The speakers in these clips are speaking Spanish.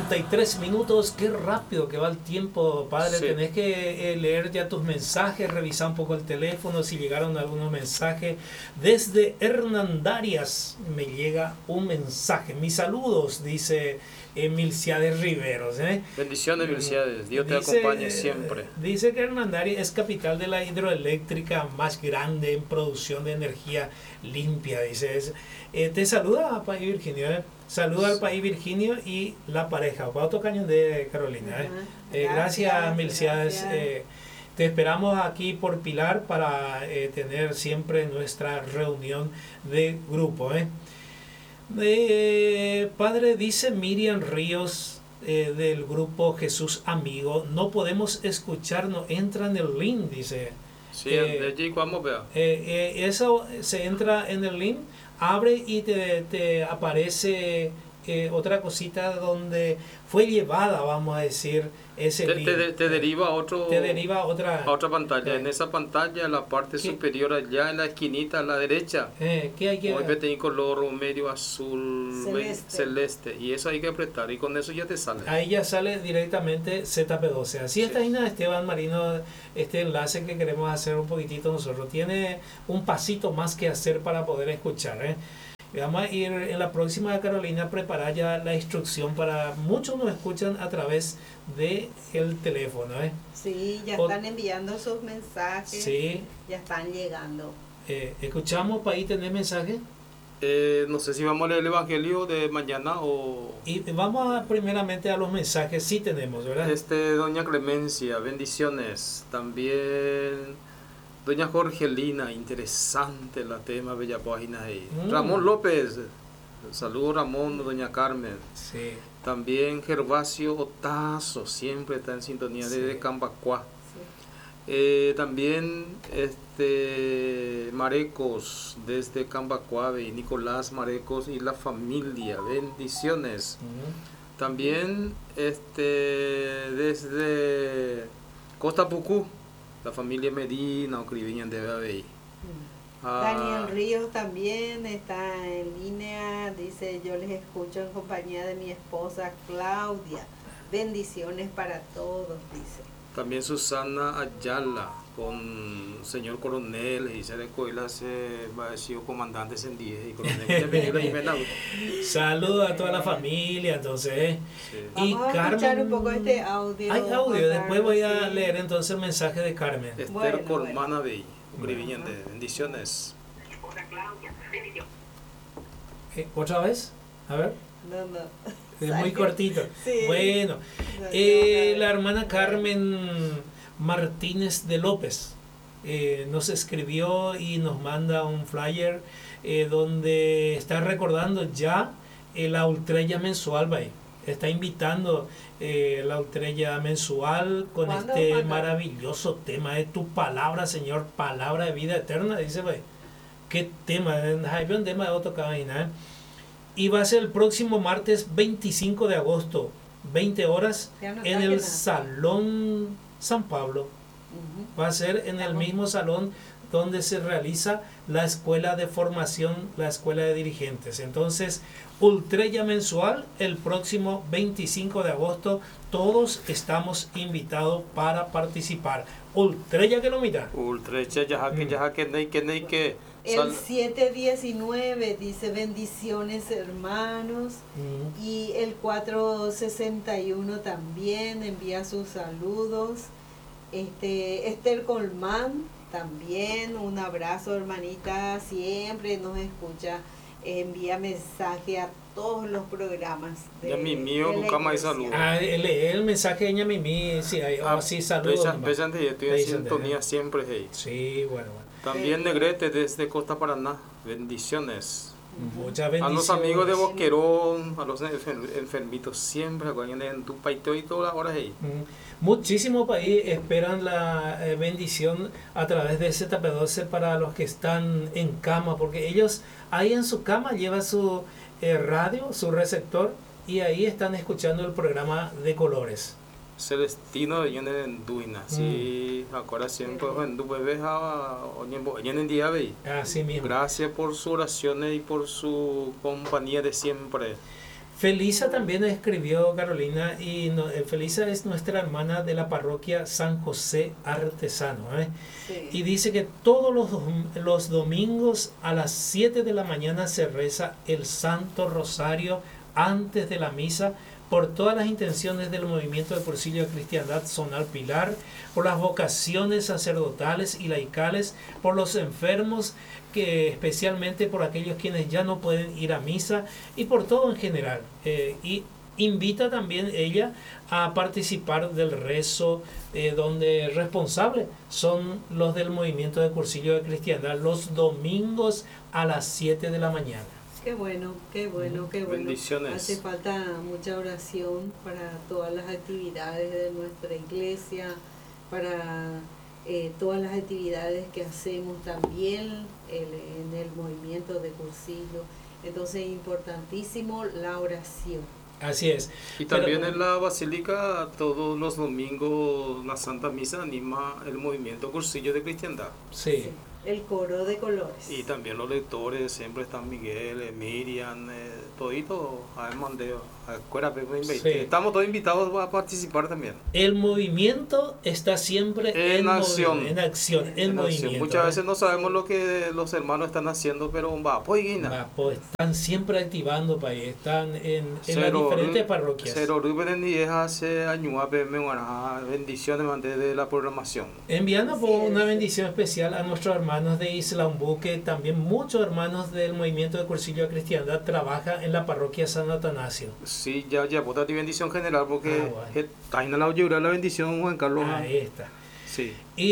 43 minutos, qué rápido que va el tiempo, padre. Sí. Tenés que leer ya tus mensajes, revisar un poco el teléfono, si llegaron algunos mensajes. Desde Hernandarias me llega un mensaje. Mis saludos, dice Milciades Riveros. Bendiciones, Milciades. Dios te Dice, acompañe siempre. Dice que Hernandarias es capital de la hidroeléctrica más grande en producción de energía limpia. Dice, te saluda País Virginio. Saluda al País Virginio y la pareja. Pauto Cañón de Carolina. Gracias, Milciades. Te esperamos aquí por Pilar para tener siempre nuestra reunión de grupo. Padre, dice Miriam Ríos del grupo Jesús Amigo, no podemos escucharnos, entra en el link, dice. Sí, de allí vamos a ver. Eso se entra en el link, abre y te aparece otra cosita donde fue llevada, vamos a decir, ese link. Te deriva a otra pantalla. En esa pantalla, en la parte superior, allá en la esquinita a la derecha, ¿qué hay que hoy tiene color medio azul celeste. Y eso hay que apretar y con eso ya te sale. Ahí ya sale directamente ZP12. Así está Ina Esteban Marino, este enlace que queremos hacer un poquitito nosotros. Tiene un pasito más que hacer para poder escuchar. Vamos a ir en la próxima, Carolina, a preparar ya la instrucción para muchos nos escuchan a través de el teléfono. Sí, ya están enviando sus mensajes. Sí. Ya están llegando. ¿Escuchamos para ahí tener mensaje? No sé si vamos a leer el Evangelio de mañana o... Y vamos primeramente a los mensajes, sí tenemos, ¿verdad? Doña Clemencia, bendiciones. También... Doña Jorgelina, interesante la tema, bella página ahí. Ramón López, saludos Ramón, doña Carmen. Sí. También Gervasio Otazo, siempre está en sintonía desde Cambacuá. Sí. También Marecos, desde Cambacuá, y Nicolás Marecos y la familia, bendiciones. También desde Costa Pucú, la familia Medina o Criviñan de Babey. Daniel Ríos también está en línea, dice: yo les escucho en compañía de mi esposa Claudia, bendiciones para todos, dice. También Susana Ayala con señor coronel, y se de Coila se va a sido comandante en 10 y coronel. Saludos a toda la familia, entonces. Sí. Vamos a escuchar un poco este audio. Hay audio, después voy a leer entonces el mensaje de Carmen. Esther Colmana Bey, bendiciones. ¿Otra vez? A ver. No. Es muy cortito. Sí. Bueno, la hermana Carmen Martínez de López nos escribió y nos manda un flyer donde está recordando ya la ultrella mensual. Está invitando la ultrella mensual con este maravilloso tema de tu palabra, Señor, palabra de vida eterna. Dice, qué tema, hay un tema de otro cabina, Y va a ser el próximo martes 25 de agosto, 20 horas, en el Salón San Pablo. Va a ser en el mismo salón donde se realiza la escuela de formación, la escuela de dirigentes. Entonces, ultrella mensual el próximo 25 de agosto. Todos estamos invitados para participar. Ultrella que lo mira. Ultrella, ya que el 719 dice: bendiciones hermanos. Y el 461 también envía sus saludos. Esther Colmán también, un abrazo hermanita, siempre nos escucha, envía mensaje a todos los programas. Ya mi mío, nunca más saludos. El mensaje de Ñamimí, sí, sí, saludos. Estoy en sintonía siempre. Hey. Sí, bueno. También Negrete desde Costa Paraná, bendiciones. Muchas bendiciones. A los amigos de Boquerón, a los enfermitos siempre, en tu paito y todas las horas ahí. Muchísimos países esperan la bendición a través de ZP12 para los que están en cama, porque ellos ahí en su cama llevan su radio, su receptor, y ahí están escuchando el programa de colores. Celestino de Duina, sí, ahora siempre en tu bebé en día ve. Así mismo. Gracias por sus oraciones y por su compañía de siempre. Felisa también escribió, Carolina, y Felisa es nuestra hermana de la parroquia San José Artesano. Sí. Y dice que todos los domingos a las 7 de la mañana se reza el Santo Rosario antes de la misa por todas las intenciones del movimiento de Cursillo de Cristiandad Zonal Pilar, por las vocaciones sacerdotales y laicales, por los enfermos, que especialmente por aquellos quienes ya no pueden ir a misa y por todo en general. Y invita también ella a participar del rezo, donde responsables son los del movimiento de Cursillo de Cristiandad los domingos a las 7 de la mañana. Qué bueno, qué bueno, qué bueno. Bendiciones. Hace falta mucha oración para todas las actividades de nuestra iglesia, para todas las actividades que hacemos también en el movimiento de Cursillo. Entonces, importantísimo la oración. Así es. Y también en la Basílica, todos los domingos, la Santa Misa anima el movimiento Cursillo de Cristiandad. Sí. Sí, el coro de colores. Y también los lectores, siempre están Miguel, Miriam, todito, Mandeo, Sí. estamos todos invitados a participar también. El movimiento está siempre En acción. En acción, en movimiento. Muchas veces no sabemos lo que los hermanos están haciendo, pero va, pues están siempre activando, están en las diferentes parroquias. Cero Rubén y hace años, bendiciones antes de la programación. Enviando una bendición especial a nuestros hermanos de Islambu, que también muchos hermanos del movimiento de Cursillo de Cristiandad trabajan en la parroquia San Atanasio. Sí, ya vota tu bendición general porque bueno. está en la bendición, Juan Carlos. Ahí está. Sí.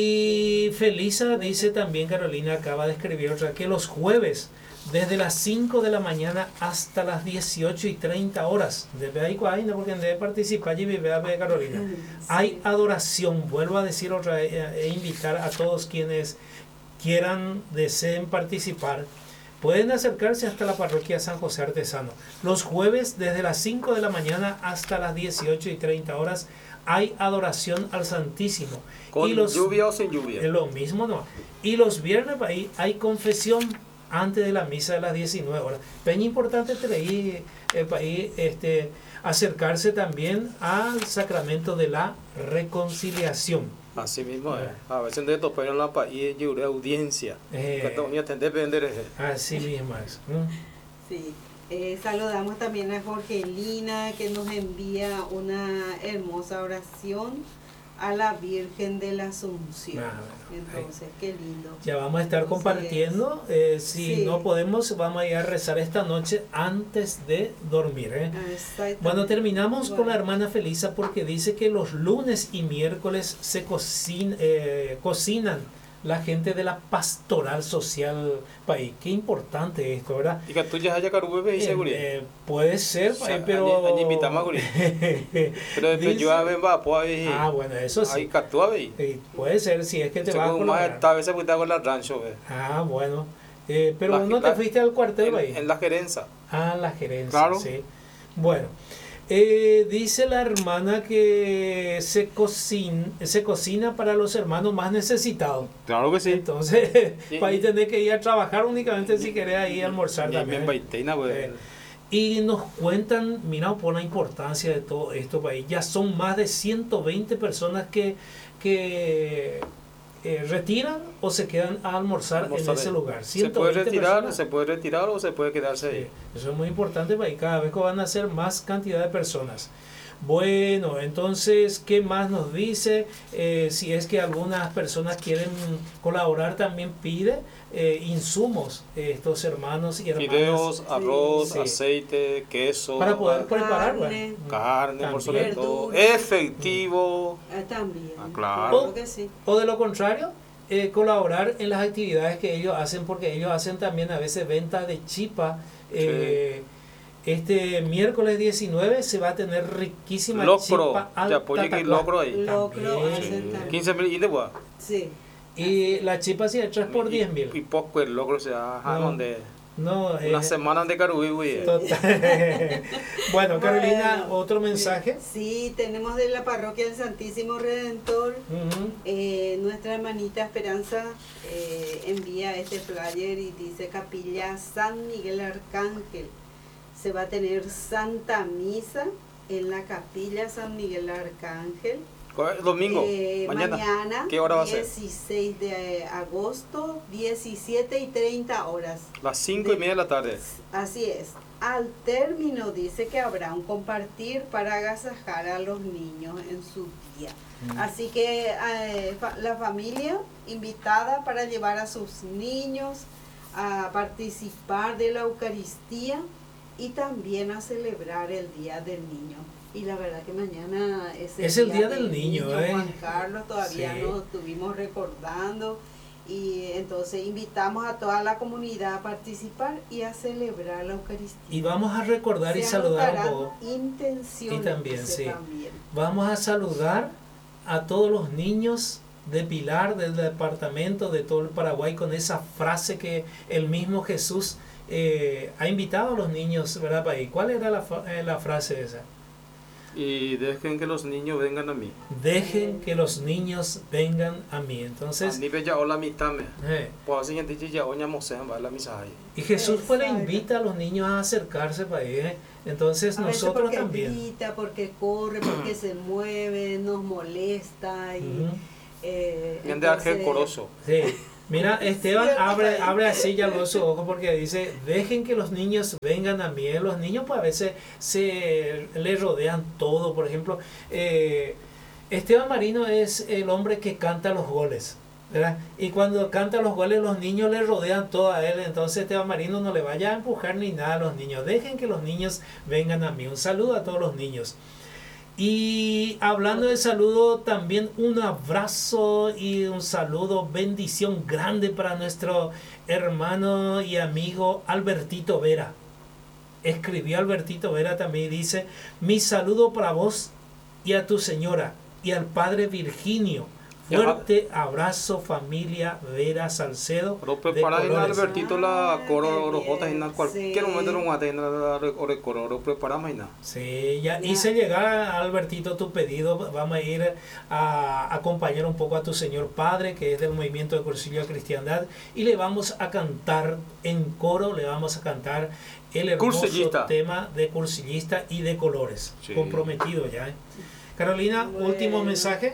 Y Felisa dice también, Carolina acaba de escribir otra, que los jueves desde las 5 de la mañana hasta las 18:30 debe ahí porque debe participar y vive a Carolina. Sí. Hay adoración, vuelvo a decir otra e invitar a todos quienes quieran, deseen participar. Pueden acercarse hasta la parroquia San José Artesano. Los jueves desde las 5 de la mañana hasta las 18:30 hay adoración al Santísimo. ¿Con lluvia o sin lluvia? Lo mismo no. Y los viernes ahí hay confesión antes de la misa de las 19 horas. Es importante acercarse también al sacramento de la reconciliación. Así mismo es. A veces de esto pero la país de audiencia. Así mismo es. Sí. Saludamos también a Jorgelina, que nos envía una hermosa oración a la Virgen de la Asunción. Entonces, qué lindo. Ya vamos a estar compartiendo. Si no podemos, vamos a ir a rezar esta noche antes de dormir. Bueno, terminamos con la hermana Felisa porque dice que los lunes y miércoles se cocinan la gente de la pastoral social país. Qué importante esto, ¿verdad? Y que tú ya hayas carubebe y seguridad. Puede ser, pero pero después yo va pues bueno, eso sí. Hay catuabe. Puede ser, si es que te vas a colaborar. Esta vez se puede con la rancho. Bueno. Pero no te fuiste al cuartel ahí. En la gerencia. La gerencia, claro. Sí. Bueno. Dice la hermana que se cocina para los hermanos más necesitados. Claro que sí. Entonces, para ahí tenés que ir a trabajar únicamente si querés ahí almorzar también. Y nos cuentan, mira, por la importancia de todo esto, país. Ya son más de 120 personas que retiran o se quedan a almorzar en ese lugar. Se puede retirar o se puede quedarse ahí. Eso es muy importante, y cada vez van a ser más cantidad de personas. Bueno, entonces, ¿qué más nos dice? Si es que algunas personas quieren colaborar, también pide insumos, estos hermanos y hermanas. Fideos, arroz, aceite, queso. Para poder preparar, carne, por sobre todo. Efectivo. También. Claro. Que sí. O de lo contrario, colaborar en las actividades que ellos hacen, porque ellos hacen también a veces venta de chipa. Este miércoles 19 se va a tener riquísima chipa al locro ahí. Locro, 15.000 y de Sí. Y la chipa se echa por 10.000. Y poco el locro se hace donde una semana de Carubí. Bueno, Carolina, otro mensaje. Sí, tenemos de la parroquia del Santísimo Redentor. Nuestra hermanita Esperanza envía este flyer y dice: Capilla San Miguel Arcángel, se va a tener Santa Misa en la Capilla San Miguel Arcángel. Domingo, mañana. ¿Qué hora va a ser? 16 de agosto, 17:30 horas. Las 5:30 de la tarde. Así es. Al término dice que habrá un compartir para agasajar a los niños en su día. Así que la familia invitada para llevar a sus niños a participar de la Eucaristía y también a celebrar el Día del Niño. Y la verdad que mañana es el Día del Niño, Juan Carlos, todavía sí. nos estuvimos recordando. Y entonces invitamos a toda la comunidad a participar y a celebrar la Eucaristía. Y vamos a recordar y saludar un poco. Intenciones. Y también, sí. También. Vamos a saludar a todos los niños de Pilar, del departamento, de todo el Paraguay, con esa frase que el mismo Jesús ha invitado a los niños, ¿verdad, Paí? ¿Cuál era la frase esa? Y dejen que los niños vengan a mí. Dejen que los niños vengan a mí. Entonces, y Jesús pues le invita a los niños a acercarse para él. Entonces a nosotros porque también. Grita, porque corre, porque se mueve, nos molesta y entonces, coroso. Sí. Mira, Esteban abre así ya los ojos porque dice, dejen que los niños vengan a mí. Los niños pues a veces se les rodean todo. Por ejemplo, Esteban Marino es el hombre que canta los goles, ¿verdad? Y cuando canta los goles los niños le rodean todo a él. Entonces Esteban Marino no le vaya a empujar ni nada a los niños. Dejen que los niños vengan a mí. Un saludo a todos los niños. Y hablando de saludo, también un abrazo y un saludo, bendición grande para nuestro hermano y amigo Albertito Vera. Escribió Albertito Vera también y dice, mi saludo para vos y a tu señora y al padre Virginio. Fuerte abrazo, familia Vera Salcedo. Pero prepara en Albertito la coro rojota en cualquier momento no guate en la coro preparamos nada. Sí, ya hice llegar a Albertito tu pedido. Vamos a ir a acompañar un poco a tu señor padre, que es del movimiento de Cursillo de Cristiandad, y le vamos a cantar en coro, le vamos a cantar el hermoso tema de Cursillista y de Colores. Sí. Comprometido ya. Carolina, bueno, último mensaje.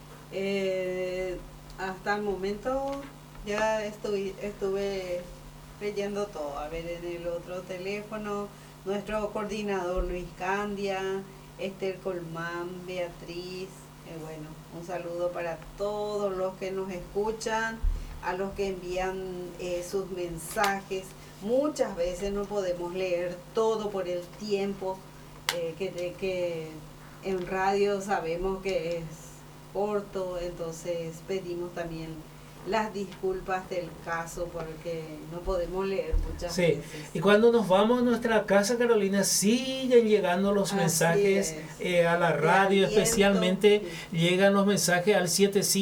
Hasta el momento ya estuve leyendo todo. A ver, en el otro teléfono, nuestro coordinador Luis Candia, Esther Colmán, Beatriz. Bueno, un saludo para todos los que nos escuchan, a los que envían sus mensajes. Muchas veces no podemos leer todo por el tiempo que en radio sabemos que es corto, entonces pedimos también las disculpas del caso porque no podemos leer muchas veces. Y cuando nos vamos a nuestra casa, Carolina, siguen llegando los mensajes a la radio, especialmente llegan los mensajes al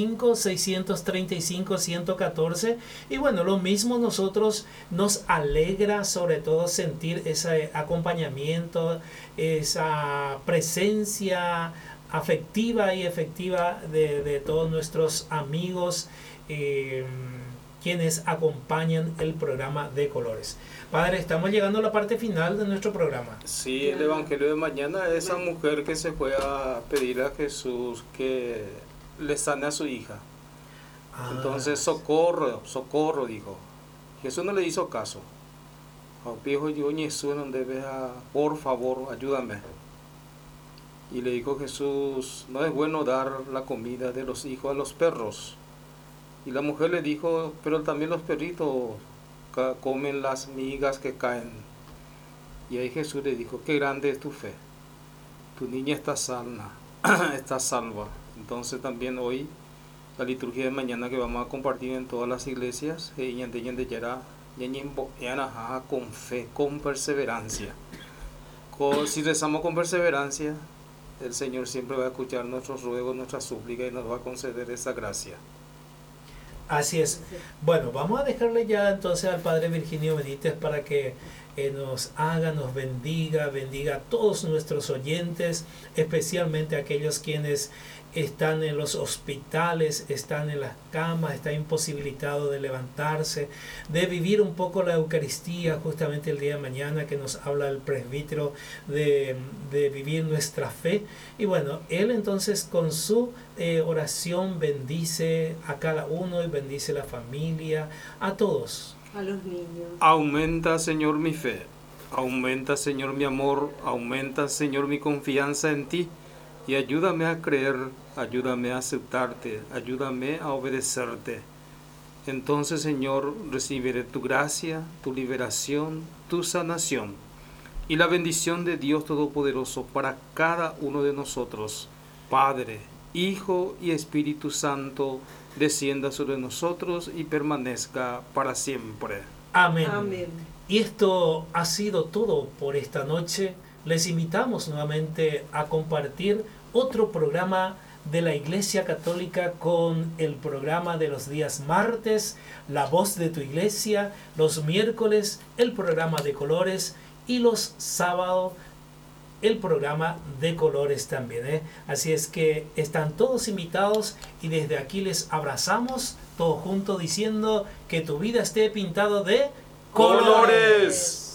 75-635-114 y bueno, lo mismo nosotros nos alegra sobre todo sentir ese acompañamiento, esa presencia afectiva y efectiva de todos nuestros amigos quienes acompañan el programa de Colores. Padre, estamos llegando a la parte final de nuestro programa. Sí, el Evangelio de mañana, esa mujer que se fue a pedir a Jesús que le sane a su hija. Entonces, socorro, dijo. Jesús no le hizo caso. Dijo yo, Jesús, donde vea, por favor, ayúdame. Y le dijo Jesús, no es bueno dar la comida de los hijos a los perros. Y la mujer le dijo, pero también los perritos comen las migas que caen. Y ahí Jesús le dijo, qué grande es tu fe. Tu niña está sana, está salva. Entonces también hoy, la liturgia de mañana que vamos a compartir en todas las iglesias, con fe, con perseverancia. Si rezamos con perseverancia, el Señor siempre va a escuchar nuestros ruegos, nuestras súplicas y nos va a conceder esa gracia. Así es. Bueno, vamos a dejarle ya entonces al Padre Virginio Benítez para que nos haga, nos bendiga, bendiga a todos nuestros oyentes, especialmente aquellos quienes están en los hospitales, están en las camas, están imposibilitados de levantarse, de vivir un poco la Eucaristía, justamente el día de mañana que nos habla el presbítero de vivir nuestra fe. Y bueno, él entonces con su oración bendice a cada uno y bendice la familia, a todos. A los niños. Aumenta, Señor, mi fe. Aumenta, Señor, mi amor. Aumenta, Señor, mi confianza en ti. Y ayúdame a creer, ayúdame a aceptarte, ayúdame a obedecerte. Entonces, Señor, recibiré tu gracia, tu liberación, tu sanación y la bendición de Dios Todopoderoso para cada uno de nosotros. Padre, Hijo y Espíritu Santo, descienda sobre nosotros y permanezca para siempre. Amén. Amén. Y esto ha sido todo por esta noche. Les invitamos nuevamente a compartir otro programa de la Iglesia Católica con el programa de los días martes, La Voz de tu Iglesia, los miércoles, el programa de colores y los sábados, el programa de colores también. Así es que están todos invitados y desde aquí les abrazamos todos juntos diciendo que tu vida esté pintado de ¡Colores!